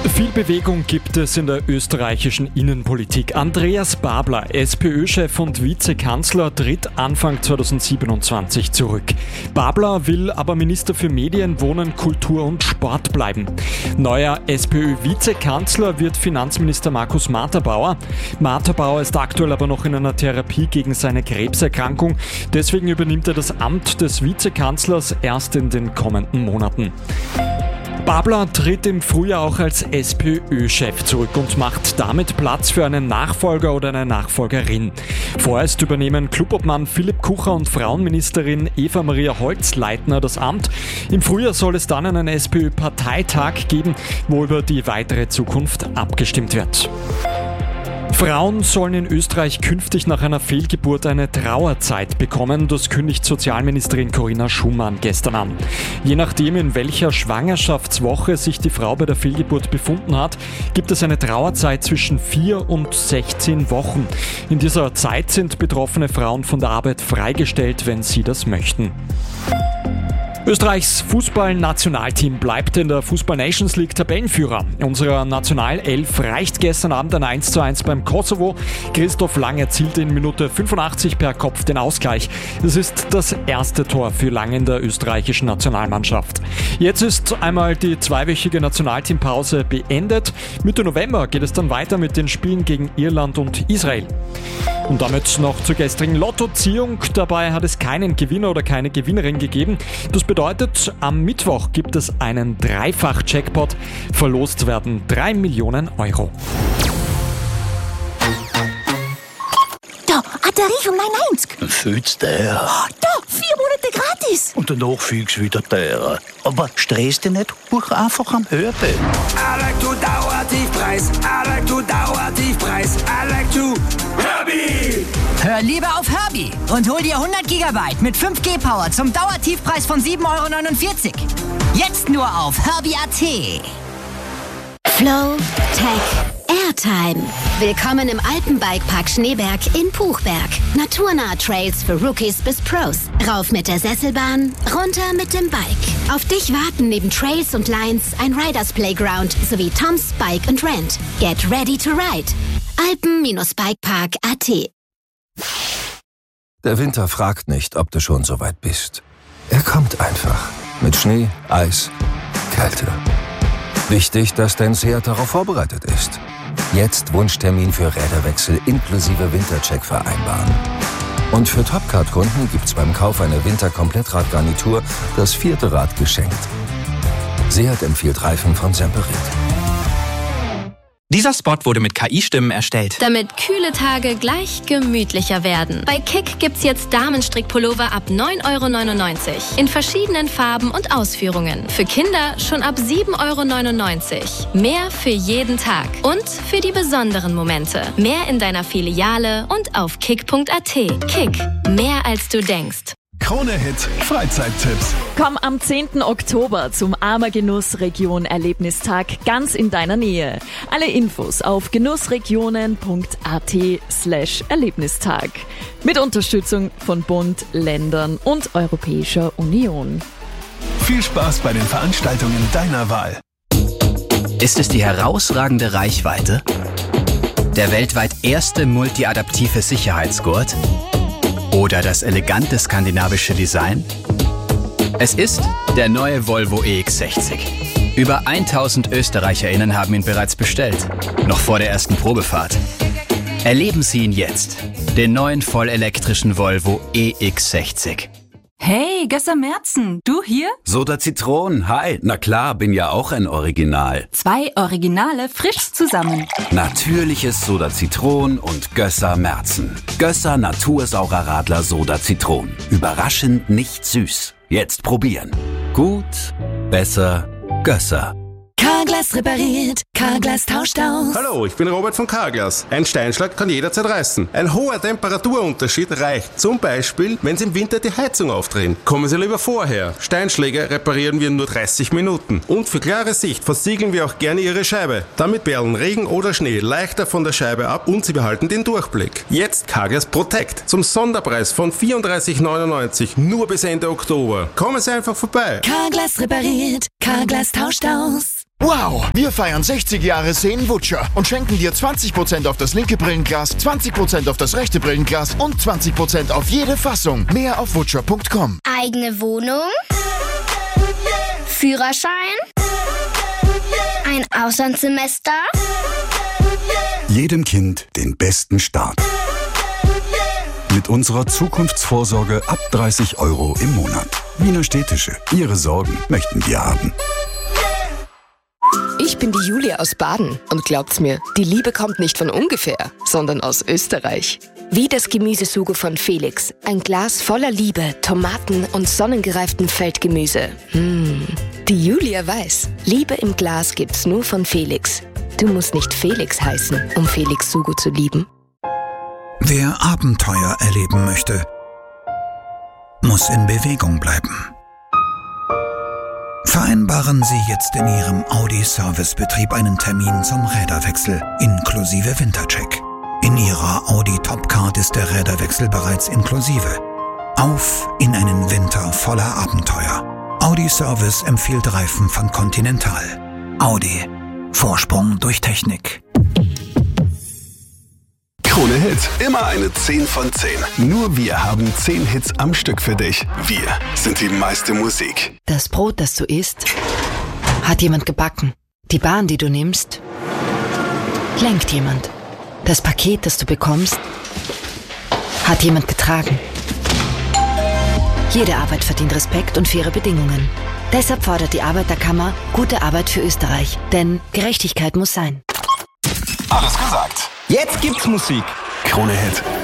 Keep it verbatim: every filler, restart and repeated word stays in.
Viel Bewegung gibt es in der österreichischen Innenpolitik. Andreas Babler, SPÖ-Chef und Vizekanzler, tritt Anfang zweitausendsiebenundzwanzig zurück. Babler will aber Minister für Medien, Wohnen, Kultur und Sport bleiben. Neuer SPÖ-Vizekanzler wird Finanzminister Markus Matterbauer. Matterbauer ist aktuell aber noch in einer Therapie gegen seine Krebserkrankung. Deswegen übernimmt er das Amt des Vizekanzlers erst in den kommenden Monaten. Babler tritt im Frühjahr auch als SPÖ-Chef zurück und macht damit Platz für einen Nachfolger oder eine Nachfolgerin. Vorerst übernehmen Clubobmann Philipp Kucher und Frauenministerin Eva-Maria Holzleitner das Amt. Im Frühjahr soll es dann einen SPÖ-Parteitag geben, wo über die weitere Zukunft abgestimmt wird. Frauen sollen in Österreich künftig nach einer Fehlgeburt eine Trauerzeit bekommen. Das kündigt Sozialministerin Corinna Schumann gestern an. Je nachdem, in welcher Schwangerschaftswoche sich die Frau bei der Fehlgeburt befunden hat, gibt es eine Trauerzeit zwischen vier und sechzehn Wochen. In dieser Zeit sind betroffene Frauen von der Arbeit freigestellt, wenn sie das möchten. Österreichs Fußball-Nationalteam bleibt in der Fußball-Nations League Tabellenführer. Unserer Nationalelf reicht gestern Abend ein eins zu eins beim Kosovo. Christoph Lang erzielte in Minute fünfundachtzig per Kopf den Ausgleich. Es ist das erste Tor für Lang in der österreichischen Nationalmannschaft. Jetzt ist einmal die zweiwöchige Nationalteampause beendet. Mitte November geht es dann weiter mit den Spielen gegen Irland und Israel. Und damit noch zur gestrigen Lottoziehung. Dabei hat es keinen Gewinner oder keine Gewinnerin gegeben. Das bedeutet, am Mittwoch gibt es einen Dreifach-Jackpot. Verlost werden drei Millionen Euro. Da, ein Tarif von neun neunzig. Fühlst du her? Oh, da, vier Monate gratis. Und danach fühlst du wieder teurer. Aber stress dich nicht, buch einfach am Hörbild. I like to Dauertiefpreis. I like to Dauertiefpreis. I like to Herbie. Hör lieber auf Herbie und hol dir hundert Gigabyte mit fünf G Power zum Dauertiefpreis von sieben Euro neunundvierzig. Jetzt nur auf herbie punkt at. Flow Tech Airtime. Willkommen im Alpenbikepark Schneeberg in Puchberg. Naturnahe Trails für Rookies bis Pros. Rauf mit der Sesselbahn, runter mit dem Bike. Auf dich warten neben Trails und Lines ein Riders Playground sowie Tom's Bike and Rent. Get ready to ride. alpen Bikepark punkt at. Der Winter fragt nicht, ob du schon so weit bist. Er kommt einfach. Mit Schnee, Eis, Kälte. Wichtig, dass dein Seat darauf vorbereitet ist. Jetzt Wunschtermin für Räderwechsel inklusive Wintercheck vereinbaren. Und für Topcard-Kunden gibt's beim Kauf einer Winter-Komplettradgarnitur das vierte Rad geschenkt. Seat empfiehlt Reifen von Semperit. Dieser Spot wurde mit K I-Stimmen erstellt. Damit kühle Tage gleich gemütlicher werden. Bei Kick gibt's jetzt Damenstrickpullover ab neun Euro neunundneunzig. In verschiedenen Farben und Ausführungen. Für Kinder schon ab sieben Euro neunundneunzig. Mehr für jeden Tag. Und für die besonderen Momente. Mehr in deiner Filiale und auf kick punkt at. Kick. Mehr als du denkst. Krone-Hit Freizeittipps. Komm am zehnten Oktober zum Amergenuss Region Erlebnistag ganz in deiner Nähe. Alle Infos auf genussregionen punkt at slash Erlebnistag. Mit Unterstützung von Bund, Ländern und Europäischer Union. Viel Spaß bei den Veranstaltungen deiner Wahl. Ist es die herausragende Reichweite? Der weltweit erste multiadaptive Sicherheitsgurt? Oder das elegante skandinavische Design? Es ist der neue Volvo E X sechzig. Über tausend ÖsterreicherInnen haben ihn bereits bestellt, noch vor der ersten Probefahrt. Erleben Sie ihn jetzt, den neuen vollelektrischen Volvo E X sechzig. Hey, Gösser Merzen, du hier? Soda Zitron, hi. Na klar, bin ja auch ein Original. Zwei Originale frisch zusammen. Natürliches Soda Zitron und Gösser Merzen. Gösser Natursaurer Radler Soda Zitron. Überraschend nicht süß. Jetzt probieren. Gut, besser, Gösser. Carglass repariert, Carglass tauscht aus. Hallo, ich bin Robert von Carglass. Ein Steinschlag kann jederzeit reißen. Ein hoher Temperaturunterschied reicht zum Beispiel, wenn Sie im Winter die Heizung aufdrehen. Kommen Sie lieber vorher. Steinschläge reparieren wir in nur dreißig Minuten. Und für klare Sicht versiegeln wir auch gerne Ihre Scheibe. Damit perlen Regen oder Schnee leichter von der Scheibe ab und Sie behalten den Durchblick. Jetzt Carglass Protect. Zum Sonderpreis von vierunddreißig neunundneunzig nur bis Ende Oktober. Kommen Sie einfach vorbei. Carglass repariert, Carglass tauscht aus. Wow, wir feiern sechzig Jahre Seen-Wutscher und schenken dir zwanzig Prozent auf das linke Brillenglas, zwanzig Prozent auf das rechte Brillenglas und zwanzig Prozent auf jede Fassung. Mehr auf wutscher punkt com. Eigene Wohnung? Führerschein? Ein Auslandssemester? Jedem Kind den besten Start. Mit unserer Zukunftsvorsorge ab dreißig Euro im Monat. Wiener Städtische, Ihre Sorgen möchten wir haben. Ich bin die Julia aus Baden und glaubt's mir, die Liebe kommt nicht von ungefähr, sondern aus Österreich. Wie das Gemüsesugo von Felix. Ein Glas voller Liebe, Tomaten und sonnengereiftem Feldgemüse. Mmh. Die Julia weiß, Liebe im Glas gibt's nur von Felix. Du musst nicht Felix heißen, um Felix Sugo zu lieben. Wer Abenteuer erleben möchte, muss in Bewegung bleiben. Vereinbaren Sie jetzt in Ihrem Audi-Servicebetrieb einen Termin zum Räderwechsel inklusive Wintercheck. In Ihrer Audi Topcard ist der Räderwechsel bereits inklusive. Auf in einen Winter voller Abenteuer. Audi Service empfiehlt Reifen von Continental. Audi. Vorsprung durch Technik. Krone Hit, immer eine zehn von zehn. Nur wir haben zehn Hits am Stück für dich. Wir sind die meiste Musik. Das Brot, das du isst, hat jemand gebacken. Die Bahn, die du nimmst, lenkt jemand. Das Paket, das du bekommst, hat jemand getragen. Jede Arbeit verdient Respekt und faire Bedingungen. Deshalb fordert die Arbeiterkammer gute Arbeit für Österreich. Denn Gerechtigkeit muss sein. Alles gesagt. Jetzt gibt's Musik. Krone Hit.